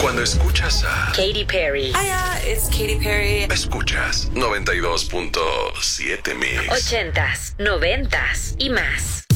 Cuando escuchas a Katy Perry. Hiya, it's Katy Perry. Escuchas 92.7 Mix. 80s, 90s y más.